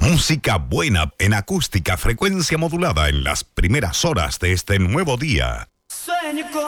Música buena en acústica, frecuencia modulada en las primeras horas de este nuevo día. Sueño con